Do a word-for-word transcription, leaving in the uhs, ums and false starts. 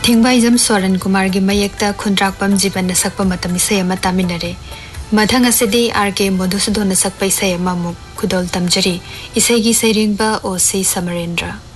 थिंगबाइजम सोरन कुमार की मयेक्ता खुंद्राकपम जीवन न सकप मतम इसे अमा तामिनरे मथंग असिदी आर के मधुसूदन न सकप इसे अमा मुक खुदोल तमजरी इसे की सेरिंगबा ओसी समरेंद्र।